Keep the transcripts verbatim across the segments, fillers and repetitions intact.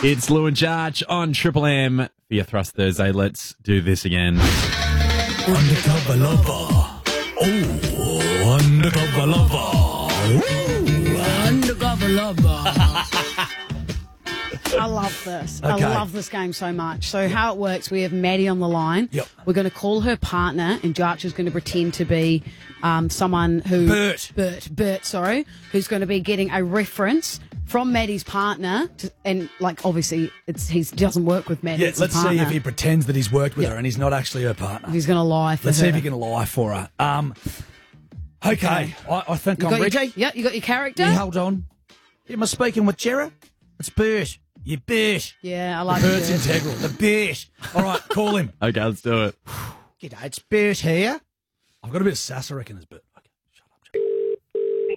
It's Lou and Jarch on Triple M for your Thrust Thursday. Let's do this again. Undercover lover. Oh, undercover lover. Ooh, Undercover lover. I love this. Okay. I love this game so much. So how it works, we have Maddie on the line. Yep. We're going to call her partner, and Jarch is going to pretend to be um, someone who... Bert. Bert. Bert, sorry. Who's going to be getting a reference from Maddie's partner. To, and, like, obviously, it's he doesn't work with Maddie. Yeah, it's let's his see partner. if he pretends that he's worked with Yep. her and he's not actually her partner. If he's going to lie for Let's her. see if he can lie for her. Um, okay, I, I think You I'm got ready. Your, yeah, you got your character? Yeah, hold on. Am I speaking with Jarrah? It's Bert. You Bert. Yeah, I like Bert's it. integral. The Bert. All right, call him. Okay, let's do it. G'day, it's Bert here. I've got a bit of sass, I reckon, as Bert. Okay, shut up, Jarrah.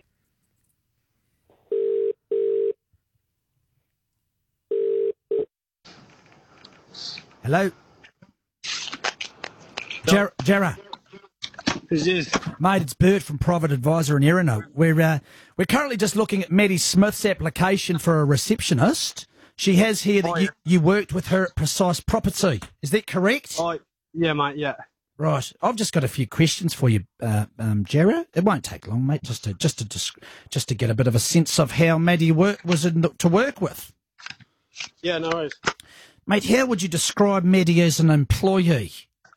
Hello? Jar- Jarrah. Who's this? Mate, it's Bert from Private Advisor in Erino. We're uh, we're currently just looking at Maddie Smith's application for a receptionist. She has here that Oh, you, yeah. you worked with her at Precise Property. Is that correct? Oh, yeah, mate, yeah. Right. I've just got a few questions for you, uh, um, Jarrah. It won't take long, mate. Just to just to just, just to get a bit of a sense of how Maddie work, was in, to work with. Yeah, no worries. Mate, how would you describe Maddie as an employee?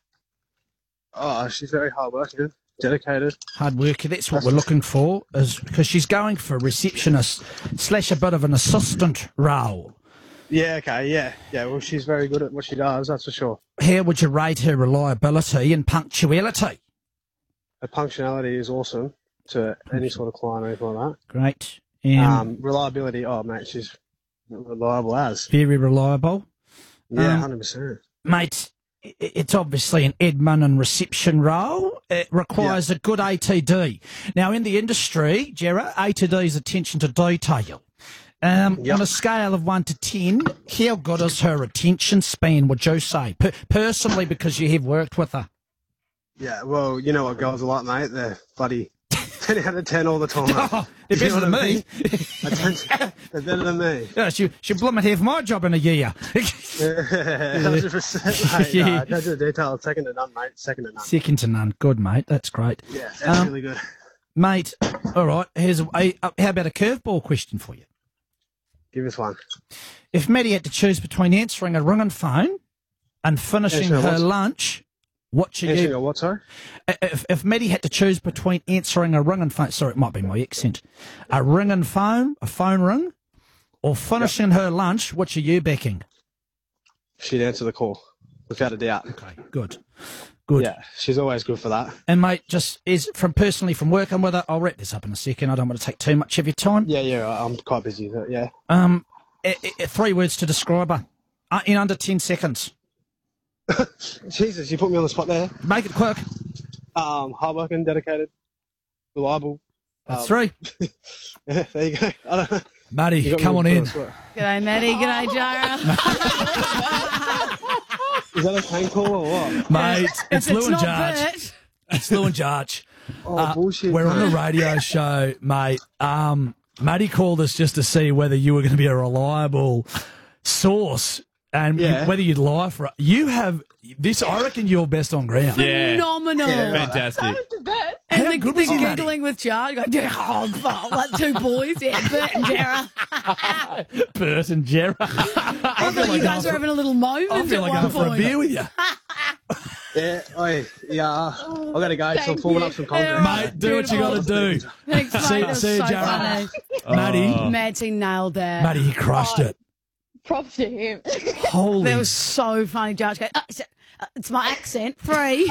Oh, she's very hardworking, dedicated. Hard worker. That's what we're looking for, is because she's going for a receptionist slash a bit of an assistant role. Yeah, okay, yeah. Yeah, well, she's very good at what she does, that's for sure. How would you rate her reliability and punctuality? Her punctuality is awesome to any sort of client or anything like Great. that. And Um, reliability, oh, mate, she's reliable as. very reliable. Yeah, Um, one hundred percent. Mate, i- it's obviously an admin and reception role. It requires a good A T D. Now, in the industry, Jarrah, A T D is attention to detail. Um, Yep. On a scale of one to ten, how good is her attention span, would you say? Per- personally, because you have worked with her. Yeah, well, you know what girls are like, mate. They're bloody ten out of ten all the time. mate. Oh, they're You better know than what I me. mean? Attention- They're better than me. Yeah, she, she blooming have my job in a year. one hundred percent, mate. Yeah. Nah, attention to detail, second to none, mate. Second to none. Second to none. Good, mate. That's great. Yeah, that's Um, really good. Mate, all right, here's a, a, uh, how about a curveball question for you? Give us one. If Maddie had to choose between answering a ringing phone and finishing Answering a her what? lunch, what should Answering you... a what, sorry? If, if Maddie had to choose between answering a ringing phone... Sorry, it might be my accent. A ringing phone, a phone ring, or finishing her lunch, which are you backing? She'd answer the call, without a doubt. Okay, good. Good. Yeah, she's always good for that. And, mate, just is from personally from working with her, I'll wrap this up in a second. I don't want to take too much of your time. Yeah, yeah, I'm quite busy, but yeah. Um, i i three words to describe her uh, in under ten seconds. Jesus, you put me on the spot there. Make it quick. Um, hardworking, dedicated, reliable. That's Um, three. Yeah, there you go. I don't know. You Maddie, got me come on put in. the spot. G'day, Maddie. G'day, Jarrah. Is that a tank call or what? Mate, it's If Lou it's and not Jarch. Bert, It's Lou and Jarch. Oh, Uh, bullshit. We're on the mate. radio show, mate. Um, Maddie called us just to see whether you were going to be a reliable source and Yeah. whether you'd lie for it. You have this. I reckon you're best on ground. Yeah. phenomenal. Fantastic. And How the, good the was he, Maddie? giggling with Jarrah, going, yeah, oh, fuck, like two boys, yeah, Bert and Jarrah. Bert and Jarrah. I thought you guys were having a little moment I feel at like one going for a point. beer with you. Yeah, oi, yeah. I've got to go, so I'm forming up some concrete. Yeah, right. Mate, do what you got to do. Thanks, mate. See- That was see you, so Jarrah. funny. Maddie, Oh. Madsy nailed that. Maddie, he crushed it. Props to him. Holy. That was so funny. Jarrah going, uh, it's, uh, it's my accent. Three.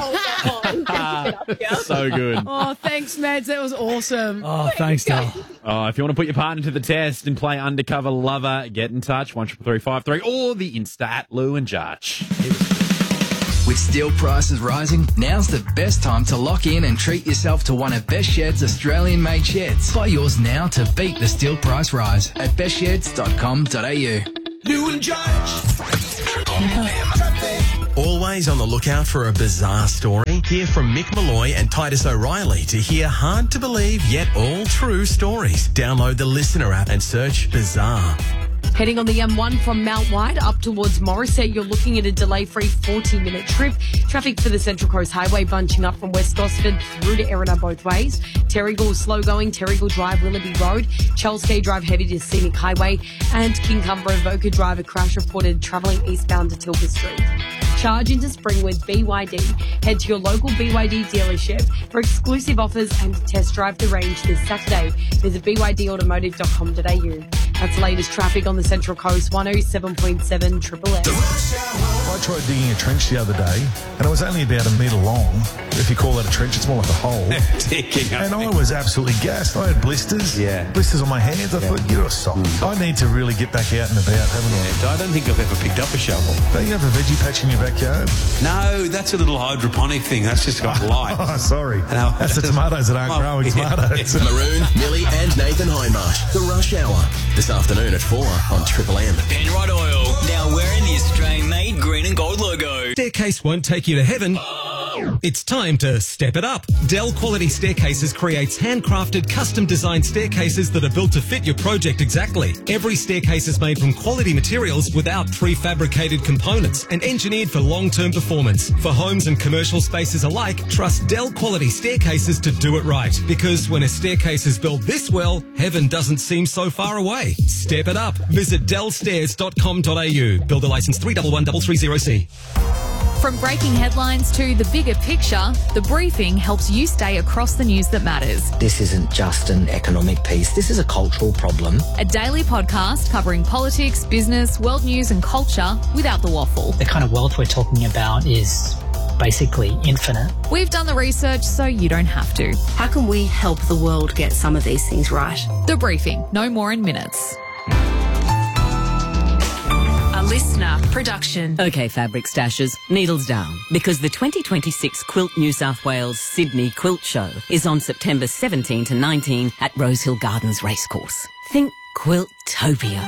So good. Oh, thanks, Mads. That was awesome. Oh, thanks, Dale. Oh, if you want to put your partner to the test and play Undercover Lover, get in touch, one triple three five three, or the Insta at Lou and Jarch. With steel prices rising, now's the best time to lock in and treat yourself to one of Best Shed's Australian-made sheds. Buy yours now to beat the steel price rise at best sheds dot com dot a u. Lou and Jarch. Always on the lookout for a bizarre story? Hear from Mick Malloy and Titus O'Reilly to hear hard to believe yet all true stories. Download the Listener app and search Bizarre. Heading on the M one from Mount White up towards Morisset, you're looking at a delay-free forty-minute trip. Traffic for the Central Coast Highway bunching up from West Gosford through to Erina both ways. Terrigal slow going, Terrigal Drive, Willoughby Road, Chelmsford Drive heavy to Scenic Highway, and Kincumber Avoca Drive, a crash reported travelling eastbound to Tilbury Street. Charge into spring with B Y D. Head to your local B Y D dealership for exclusive offers and test drive the range this Saturday. Visit b y d automotive dot com dot a u. That's the latest traffic on the Central Coast, one oh seven point seven Triple M. I tried digging a trench the other day, and it was only about a metre long. If you call that a trench, it's more like a hole. And I was absolutely gassed. I had blisters, Yeah. blisters on my hands. I thought, you're a sock. I need to really get back out and about, haven't I? I don't think I've ever picked up a shovel. Don't you have a veggie patch in your backyard? No, that's a little hydroponic thing. That's just got light. Oh, sorry. No. That's the tomatoes that aren't Oh, growing yeah. tomatoes. Maroon, Millie and Nathan Hindmarsh. The Rush Hour. This afternoon at four on Triple M. Penrod Oil, now wearing the Australian-made green and gold logo. Staircase won't take you to heaven. It's time to step it up. Dell Quality Staircases creates handcrafted, custom-designed staircases that are built to fit your project exactly. Every staircase is made from quality materials without prefabricated components and engineered for long-term performance. For homes and commercial spaces alike, trust Dell Quality Staircases to do it right. Because when a staircase is built this well, heaven doesn't seem so far away. Step it up. Visit dell stairs dot com dot a u. Builder license three one one three three zero C. From breaking headlines to the bigger picture, The Briefing helps you stay across the news that matters. This isn't just an economic piece. This is a cultural problem. A daily podcast covering politics, business, world news and culture without the waffle. The kind of wealth we're talking about is basically infinite. We've done the research so you don't have to. How can we help the world get some of these things right? The Briefing, no more in minutes. Listener production. Okay, fabric stashers, needles down, because the twenty twenty-six Quilt New South Wales Sydney Quilt Show is on September seventeenth to nineteenth at Rosehill Gardens Racecourse. Think Quiltopia.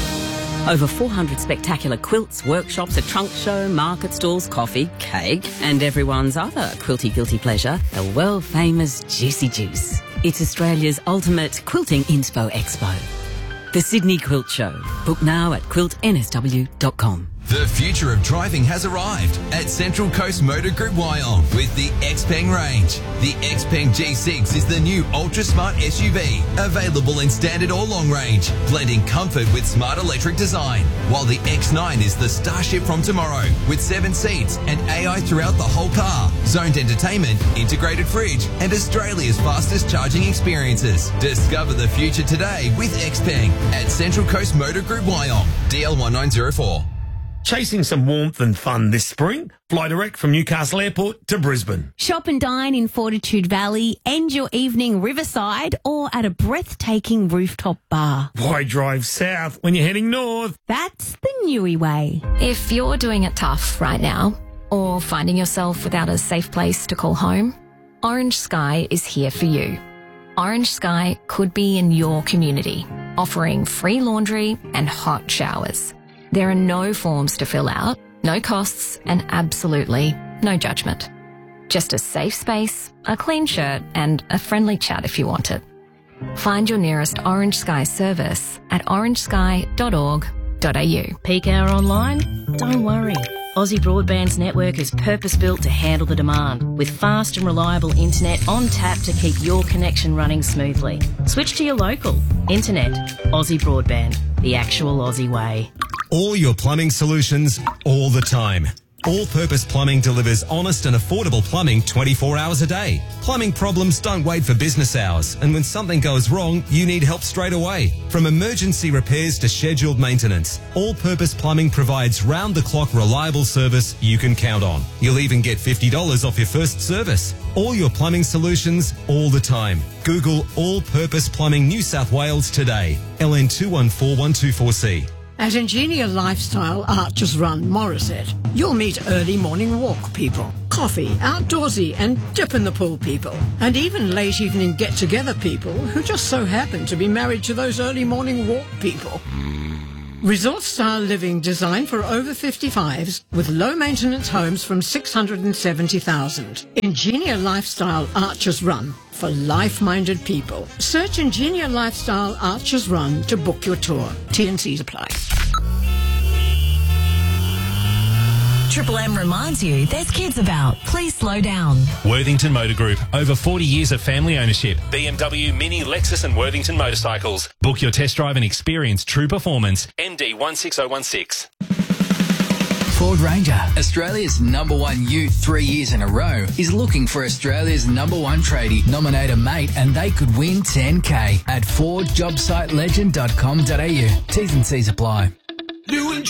Over four hundred spectacular quilts, workshops, a trunk show, market stalls, coffee, cake, and everyone's other quilty guilty pleasure, the world-famous Juicy Juice. It's Australia's ultimate quilting inspo expo. The Sydney Quilt Show. Book now at quilt n s w dot com. The future of driving has arrived at Central Coast Motor Group Wyong with the Xpeng range. The Xpeng G six is the new ultra-smart S U V, available in standard or long range, blending comfort with smart electric design. While the X nine is the starship from tomorrow, with seven seats and A I throughout the whole car, zoned entertainment, integrated fridge, and Australia's fastest charging experiences. Discover the future today with Xpeng at Central Coast Motor Group Wyong, D L one nine zero four. Chasing some warmth and fun this spring? Fly direct from Newcastle Airport to Brisbane. Shop and dine in Fortitude Valley, end your evening riverside or at a breathtaking rooftop bar. Why drive south when you're heading north? That's the Newey way. If you're doing it tough right now, or finding yourself without a safe place to call home, Orange Sky is here for you. Orange Sky could be in your community, offering free laundry and hot showers. There are no forms to fill out, no costs, and absolutely no judgment. Just a safe space, a clean shirt, and a friendly chat if you want it. Find your nearest Orange Sky service at orange sky dot org dot a u. Peak hour online? Don't worry. Aussie Broadband's network is purpose-built to handle the demand, with fast and reliable internet on tap to keep your connection running smoothly. Switch to your local. Internet. Aussie Broadband. The actual Aussie way. All your plumbing solutions, all the time. All-Purpose Plumbing delivers honest and affordable plumbing twenty-four hours a day. Plumbing problems don't wait for business hours, and when something goes wrong, you need help straight away. From emergency repairs to scheduled maintenance, All-Purpose Plumbing provides round-the-clock reliable service you can count on. You'll even get fifty dollars off your first service. All your plumbing solutions, all the time. Google All-Purpose Plumbing New South Wales today. L N two one four one two four C. At Ingenia Lifestyle Archers Run Morisset, you'll meet early morning walk people, coffee, outdoorsy and dip in the pool people, and even late evening get-together people who just so happen to be married to those early morning walk people. Resort-style living designed for over fifty-fives with low-maintenance homes from six hundred seventy thousand. Ingenia Lifestyle Archers Run for life-minded people. Search Ingenia Lifestyle Archers Run to book your tour. T and C's apply. Triple M reminds you there's kids about. Please slow down. Worthington Motor Group. Over forty years of family ownership. B M W, Mini, Lexus and Worthington Motorcycles. Book your test drive and experience true performance. M D one six zero one six. Ford Ranger, Australia's number one youth three years in a row, is looking for Australia's number one tradie. Nominate a mate and they could win ten K at ford job site legend dot com dot a u. T's and C's apply. New and